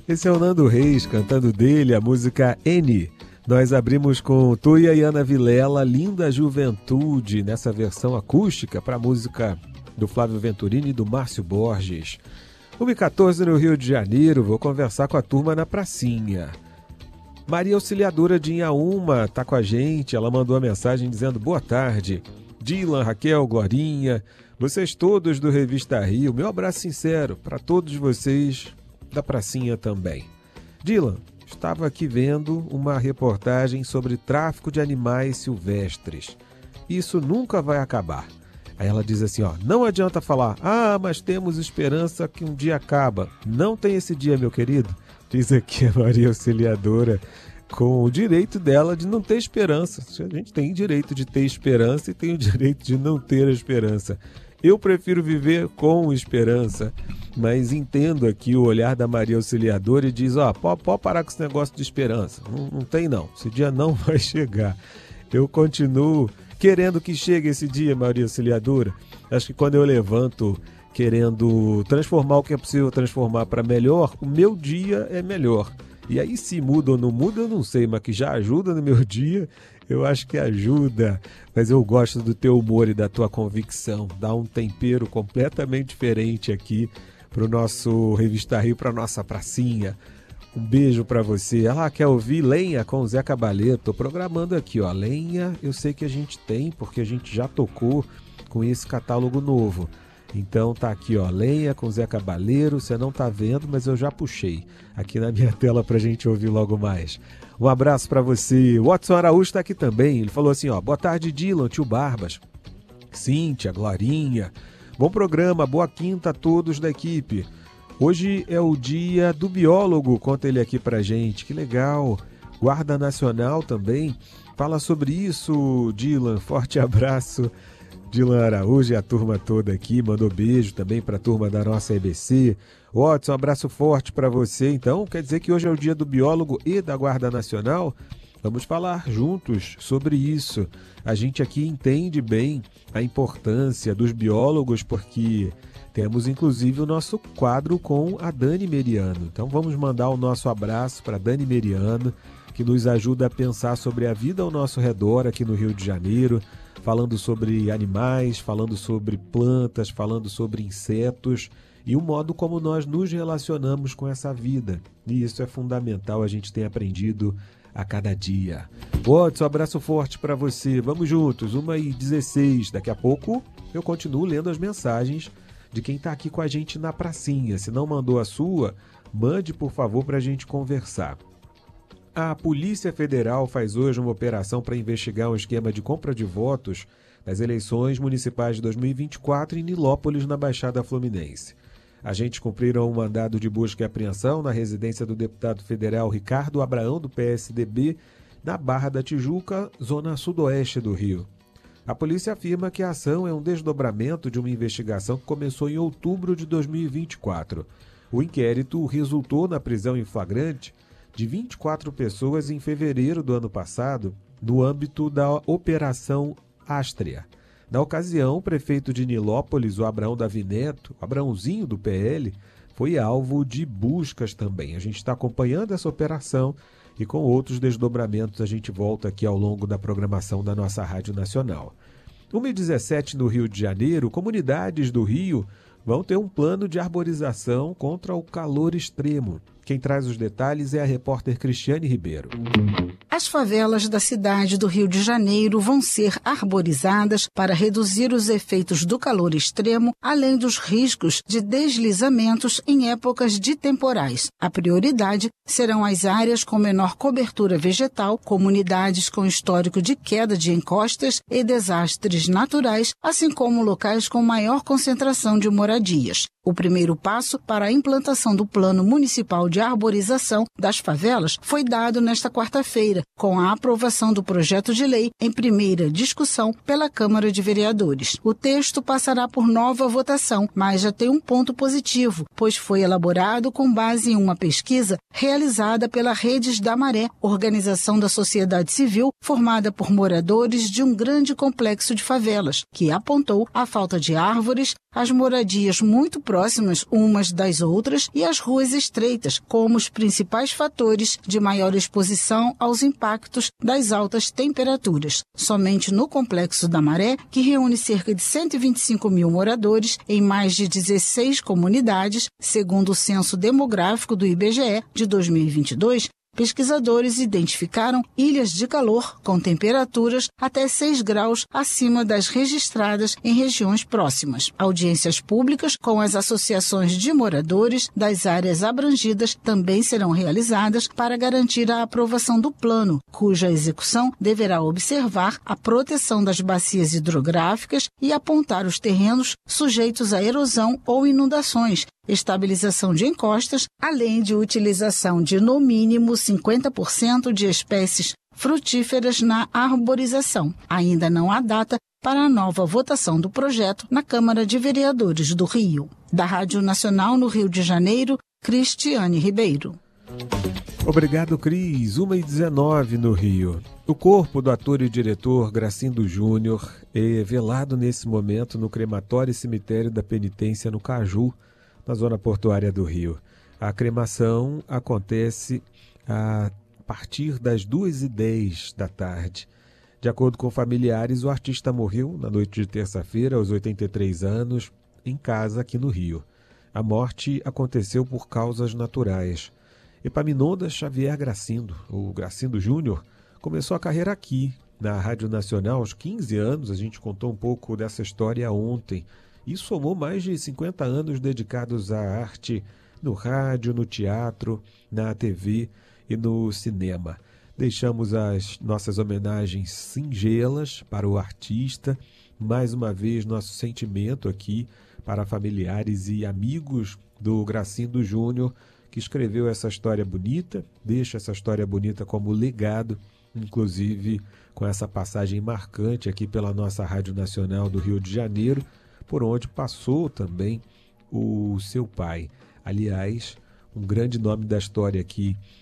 Esse é o Nando Reis cantando dele a música N. Nós abrimos com Tuia e Ana Vilela, Linda Juventude, nessa versão acústica para a música do Flávio Venturini e do Márcio Borges. 1h14 no Rio de Janeiro, vou conversar com a turma na pracinha. Maria Auxiliadora de Inhaúma está com a gente, ela mandou a mensagem dizendo boa tarde. Dylan, Raquel, Glorinha, vocês todos do Revista Rio, meu abraço sincero para todos vocês da pracinha também. Dylan, estava aqui vendo uma reportagem sobre tráfico de animais silvestres. Isso nunca vai acabar. Aí ela diz assim, não adianta falar, mas temos esperança que um dia acaba. Não tem esse dia, meu querido. Diz aqui a Maria Auxiliadora, com o direito dela de não ter esperança. A gente tem direito de ter esperança e tem o direito de não ter esperança. Eu prefiro viver com esperança, mas entendo aqui o olhar da Maria Auxiliadora e diz, pode parar com esse negócio de esperança. Não tem não, esse dia não vai chegar. Eu continuo querendo que chegue esse dia, Maria Auxiliadora. Acho que quando eu levanto querendo transformar o que é possível transformar para melhor, o meu dia é melhor. E aí se muda ou não muda, eu não sei, mas que já ajuda no meu dia, eu acho que ajuda. Mas eu gosto do teu humor e da tua convicção. Dá um tempero completamente diferente aqui para o nosso Revista Rio, para a nossa pracinha. Um beijo para você. Ela quer ouvir Lenha com o Zé Cabaleiro. Estou programando aqui, Lenha eu sei que a gente tem, porque a gente já tocou com esse catálogo novo. Então tá aqui, Lenha com Zé Cabaleiro. Você não tá vendo, mas eu já puxei aqui na minha tela pra gente ouvir logo mais. Um abraço para você. O Watson Araújo tá aqui também. Ele falou assim, boa tarde, Dylan, tio Barbas, Cíntia, Glorinha. Bom programa, boa quinta a todos da equipe. Hoje é o dia do biólogo, conta ele aqui pra gente. Que legal. Guarda Nacional também. Fala sobre isso, Dylan. Forte abraço. Dylan Araújo e a turma toda aqui, mandou beijo também para a turma da nossa EBC. Watson, um abraço forte para você. Então, quer dizer que hoje é o dia do biólogo e da Guarda Nacional? Vamos falar juntos sobre isso. A gente aqui entende bem a importância dos biólogos, porque temos inclusive o nosso quadro com a Dani Meriano. Então vamos mandar o nosso abraço para a Dani Meriano, que nos ajuda a pensar sobre a vida ao nosso redor aqui no Rio de Janeiro, falando sobre animais, falando sobre plantas, falando sobre insetos e o modo como nós nos relacionamos com essa vida. E isso é fundamental, a gente tem aprendido a cada dia. Watson, um abraço forte para você. Vamos juntos, 1h16. Daqui a pouco eu continuo lendo as mensagens de quem está aqui com a gente na pracinha. Se não mandou a sua, mande, por favor, para a gente conversar. A Polícia Federal faz hoje uma operação para investigar um esquema de compra de votos nas eleições municipais de 2024 em Nilópolis, na Baixada Fluminense. Agentes cumpriram um mandado de busca e apreensão na residência do deputado federal Ricardo Abraão, do PSDB, na Barra da Tijuca, zona sudoeste do Rio. A polícia afirma que a ação é um desdobramento de uma investigação que começou em outubro de 2024. O inquérito resultou na prisão em flagrante de 24 pessoas em fevereiro do ano passado, no âmbito da Operação Ástria. Na ocasião, o prefeito de Nilópolis, o Abraão Davi Neto, Abraãozinho do PL, foi alvo de buscas também. A gente está acompanhando essa operação e com outros desdobramentos a gente volta aqui ao longo da programação da nossa Rádio Nacional. 1h17 no Rio de Janeiro, comunidades do Rio vão ter um plano de arborização contra o calor extremo. Quem traz os detalhes é a repórter Cristiane Ribeiro. As favelas da cidade do Rio de Janeiro vão ser arborizadas para reduzir os efeitos do calor extremo, além dos riscos de deslizamentos em épocas de temporais. A prioridade serão as áreas com menor cobertura vegetal, comunidades com histórico de queda de encostas e desastres naturais, assim como locais com maior concentração de moradias. O primeiro passo para a implantação do Plano Municipal de Arborização das Favelas foi dado nesta quarta-feira, com a aprovação do projeto de lei em primeira discussão pela Câmara de Vereadores. O texto passará por nova votação, mas já tem um ponto positivo, pois foi elaborado com base em uma pesquisa realizada pela Redes da Maré, organização da sociedade civil formada por moradores de um grande complexo de favelas, que apontou a falta de árvores, as moradias muito próximas umas das outras e as ruas estreitas, como os principais fatores de maior exposição aos impactos das altas temperaturas. Somente no Complexo da Maré, que reúne cerca de 125 mil moradores em mais de 16 comunidades, segundo o Censo Demográfico do IBGE de 2022, pesquisadores identificaram ilhas de calor com temperaturas até 6 graus acima das registradas em regiões próximas. Audiências públicas com as associações de moradores das áreas abrangidas também serão realizadas para garantir a aprovação do plano, cuja execução deverá observar a proteção das bacias hidrográficas e apontar os terrenos sujeitos a erosão ou inundações, estabilização de encostas, além de utilização de, no mínimo, 50% de espécies frutíferas na arborização. Ainda não há data para a nova votação do projeto na Câmara de Vereadores do Rio. Da Rádio Nacional no Rio de Janeiro, Cristiane Ribeiro. Obrigado, Cris. 1h19 no Rio. O corpo do ator e diretor Gracindo Júnior é velado nesse momento no crematório e cemitério da Penitência no Caju, na zona portuária do Rio. A cremação acontece a partir das 2h10 da tarde. De acordo com familiares, o artista morreu na noite de terça-feira, aos 83 anos, em casa aqui no Rio. A morte aconteceu por causas naturais. Epaminondas Xavier Gracindo, o Gracindo Júnior, começou a carreira aqui, na Rádio Nacional, aos 15 anos. A gente contou um pouco dessa história ontem. E somou mais de 50 anos dedicados à arte no rádio, no teatro, na TV e no cinema. Deixamos as nossas homenagens singelas para o artista. Mais uma vez, nosso sentimento aqui para familiares e amigos do Gracindo Júnior, que escreveu essa história bonita, deixa essa história bonita como legado, inclusive com essa passagem marcante aqui pela nossa Rádio Nacional do Rio de Janeiro, por onde passou também o seu pai. Aliás, um grande nome da história aqui